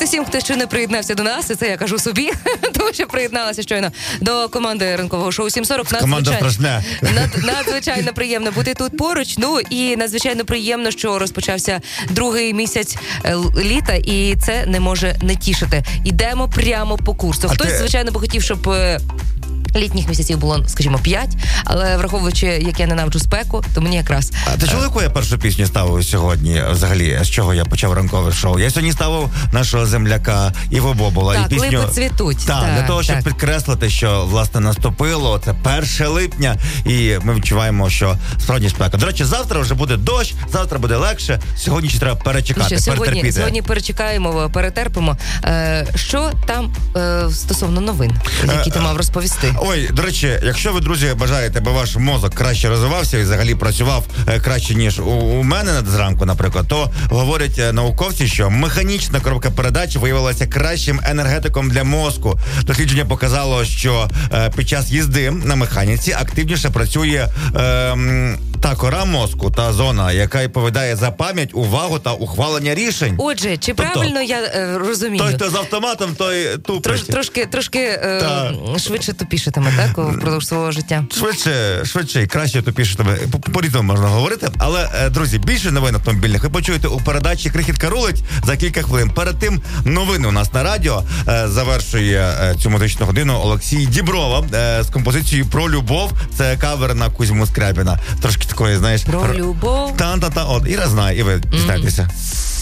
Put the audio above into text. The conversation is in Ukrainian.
усім, хто щойно приєднався до нас, і це я кажу собі, тому що приєдналася щойно до команди ранкового шоу 7:40. Команда страшна. Надзвичайно приємно бути тут поруч. Ну і надзвичайно приємно, що розпочався другий місяць літа, і це не може не тішити. Ідемо прямо по курсу. Хтось, звичайно, би хотів, щоб літніх місяців було, скажімо, 5, але враховуючи, як я ненавиджу спеку, то мені якраз... А ти чули, яку я першу пісню ставив сьогодні, взагалі, з чого я почав ранкове шоу? Я сьогодні ставив нашого земляка Іво Бобола. Так, і пісню... липи цвітуть. Так, для того, щоб підкреслити, що, власне, наступило, це 1 липня, і ми відчуваємо, що справді спека. До речі, завтра вже буде дощ, завтра буде легше, сьогодні ще треба перечекати, перетерпіти. Сьогодні перечекаємо, перетерпимо. Що там стосовно новин, які ти мав розповісти? Ой, до речі, якщо ви, друзі, бажаєте, аби ваш мозок краще розвивався і взагалі працював краще, ніж у мене зранку, наприклад, то говорять науковці, що механічна коробка передач виявилася кращим енергетиком для мозку. Дослідження показало, що під час їзди на механіці активніше працює та кора мозку, та зона, яка відповідає за пам'ять, увагу та ухвалення рішень. Отже, чи правильно я розумію? Той, хто з автоматом, той тупить. Трошки швидше тупішитиме, так, впродовж свого життя? Швидше і краще тупішитиме. По-різному можна говорити. Але, друзі, більше новин автомобільних ви почуєте у передачі «Крихітка рулить» за кілька хвилин. Перед тим новини у нас на радіо. Завершує цю музичну годину Олексій Діброва з композицією «Про любов». Це кавер на Кузьму Скрябіна. Трошки такої, знаєш... Про любов. Та-та-та. От, Іра знає, і ви дізнаєтеся.